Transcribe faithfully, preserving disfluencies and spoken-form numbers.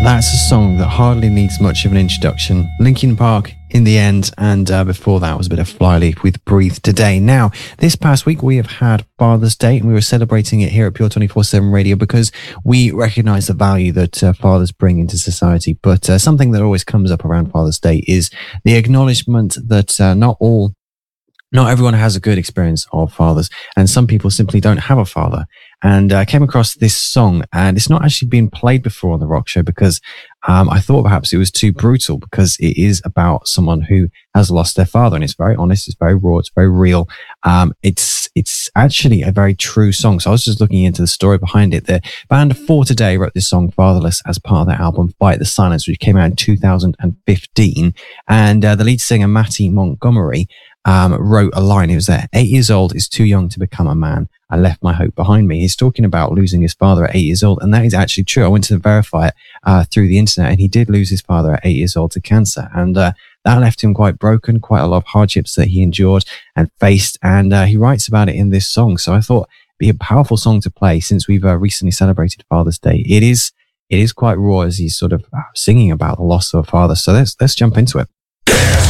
That's a song that hardly needs much of an introduction. Linkin Park in the end, and uh, before that was a bit of Flyleaf with Breathe Today. Now, this past week we have had Father's Day, and we were celebrating it here at Pure twenty-four seven Radio because we recognise the value that uh, fathers bring into society. But uh, something that always comes up around Father's Day is the acknowledgement that uh, not all Not everyone has a good experience of fathers, and some people simply don't have a father. And I uh, came across this song, and it's not actually been played before on the Rock Show because um, I thought perhaps it was too brutal, because it is about someone who has lost their father, and it's very honest, it's very raw, it's very real. Um, it's it's actually a very true song. So I was just looking into the story behind it. The band For Today wrote this song Fatherless as part of their album Fight the Silence, which came out in two thousand fifteen. And uh, the lead singer Matty Montgomery Um, wrote a line. He was there. Eight years old is too young to become a man. I left my hope behind me. He's talking about losing his father at eight years old, and that is actually true. I went to verify it uh, through the internet, and he did lose his father at eight years old to cancer, and uh, that left him quite broken. Quite a lot of hardships that he endured and faced, and uh, he writes about it in this song. So I thought it'd be a powerful song to play since we've uh, recently celebrated Father's Day. It is it is quite raw as he's sort of uh, singing about the loss of a father. So let's let's jump into it.